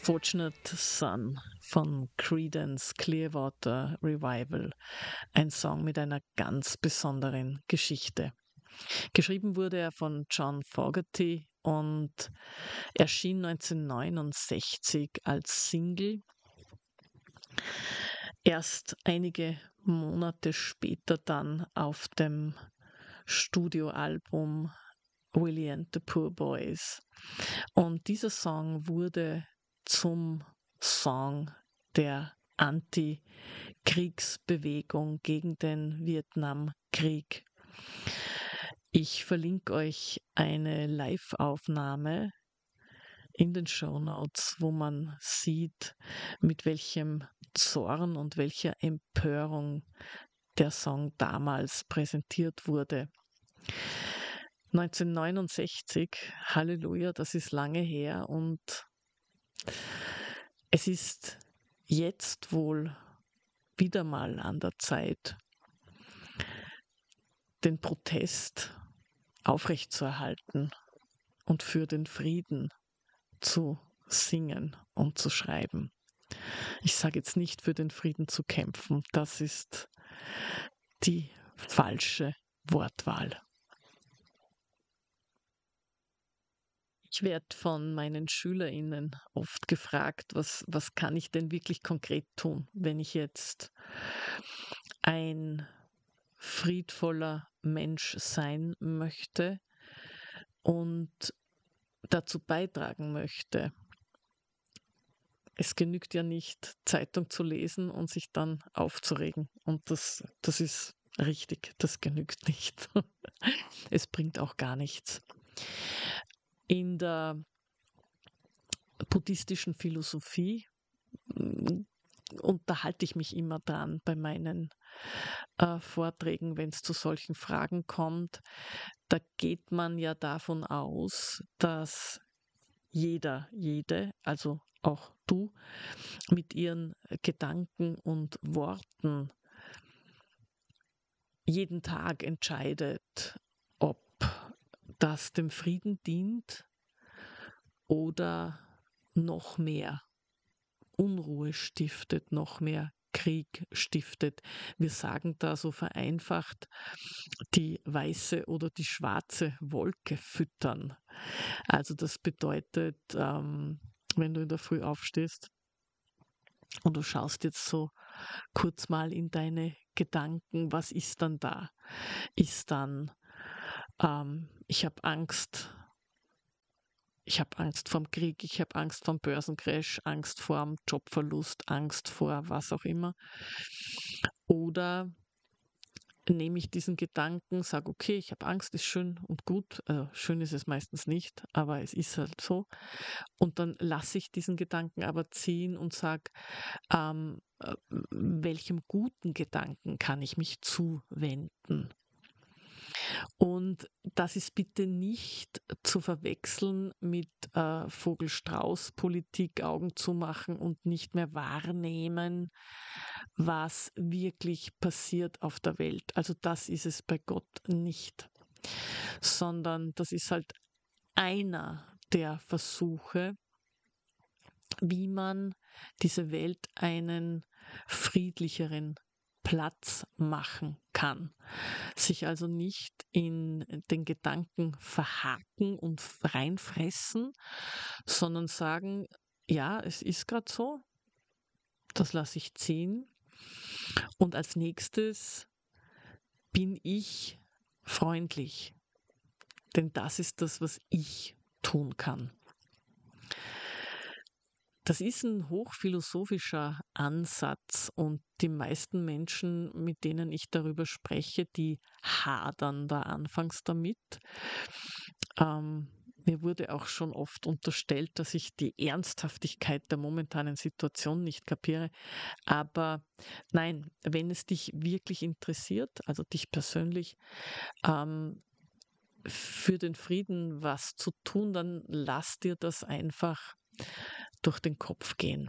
Fortunate Son von Creedence Clearwater Revival, ein Song mit einer ganz besonderen Geschichte. Geschrieben wurde er von John Fogerty und erschien 1969 als Single. Erst einige Monate später dann auf dem Studioalbum Willie and the Poor Boys. Und dieser Song wurde zum Song der Anti-Kriegsbewegung gegen den Vietnamkrieg. Ich verlinke euch eine Live-Aufnahme in den Shownotes, wo man sieht, mit welchem Zorn und welcher Empörung der Song damals präsentiert wurde. 1969, Halleluja, das ist lange her und es ist jetzt wohl wieder mal an der Zeit, den Protest aufrechtzuerhalten und für den Frieden zu singen und zu schreiben. Ich sage jetzt nicht für den Frieden zu kämpfen, das ist die falsche Wortwahl. Ich werde von meinen SchülerInnen oft gefragt, was kann ich denn wirklich konkret tun, wenn ich jetzt ein friedvoller Mensch sein möchte und dazu beitragen möchte. Es genügt ja nicht, Zeitung zu lesen und sich dann aufzuregen. Und das ist richtig, das genügt nicht. Es bringt auch gar nichts. In der buddhistischen Philosophie unterhalte ich mich immer dran bei meinen Vorträgen, wenn es zu solchen Fragen kommt. Da geht man ja davon aus, dass jede, also auch du, mit ihren Gedanken und Worten jeden Tag entscheidet, ob das dem Frieden dient oder noch mehr Unruhe stiftet, noch mehr Krieg stiftet. Wir sagen da so vereinfacht, die weiße oder die schwarze Wolke füttern. Also das bedeutet, wenn du in der Früh aufstehst und du schaust jetzt so kurz mal in deine Gedanken, was ist dann da? Ist dann, ich habe Angst. Ich habe Angst vorm Krieg, ich habe Angst vorm Börsencrash, Angst vorm Jobverlust, Angst vor was auch immer. Oder nehme ich diesen Gedanken, sage, okay, ich habe Angst, ist schön und gut. Schön ist es meistens nicht, aber es ist halt so. Und dann lasse ich diesen Gedanken aber ziehen und sage, welchem guten Gedanken kann ich mich zuwenden? Und das ist bitte nicht zu verwechseln mit Vogel-Strauß-Politik, Augen zumachen und nicht mehr wahrnehmen, was wirklich passiert auf der Welt. Also das ist es bei Gott nicht, sondern das ist halt einer der Versuche, wie man diese Welt einen friedlicheren Platz machen kann. Sich also nicht in den Gedanken verhaken und reinfressen, sondern sagen, ja, es ist gerade so, das lasse ich ziehen. Und als nächstes bin ich freundlich, denn das ist das, was ich tun kann. Das ist ein hochphilosophischer Ansatz und die meisten Menschen, mit denen ich darüber spreche, die hadern da anfangs damit. Mir wurde auch schon oft unterstellt, dass ich die Ernsthaftigkeit der momentanen Situation nicht kapiere. Aber nein, wenn es dich wirklich interessiert, also dich persönlich, für den Frieden was zu tun, dann lass dir das einfach durch den Kopf gehen.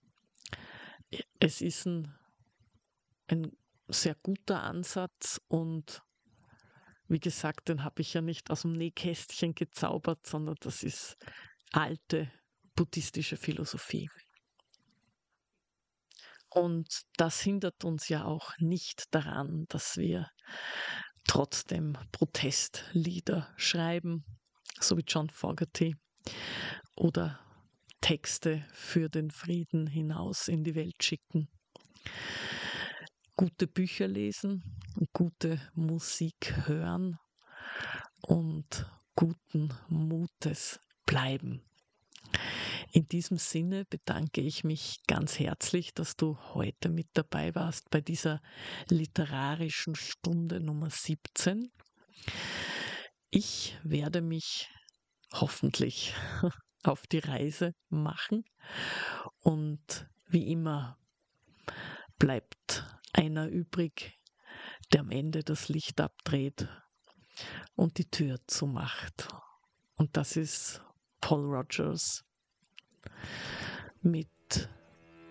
Es ist ein sehr guter Ansatz und wie gesagt, den habe ich ja nicht aus dem Nähkästchen gezaubert, sondern das ist alte buddhistische Philosophie. Und das hindert uns ja auch nicht daran, dass wir trotzdem Protestlieder schreiben, so wie John Fogerty, oder Texte für den Frieden hinaus in die Welt schicken. Gute Bücher lesen, gute Musik hören und guten Mutes bleiben. In diesem Sinne bedanke ich mich ganz herzlich, dass du heute mit dabei warst bei dieser literarischen Stunde Nummer 17. Ich werde mich hoffentlich auf die Reise machen und wie immer bleibt einer übrig, der am Ende das Licht abdreht und die Tür zumacht. Und das ist Paul Rogers mit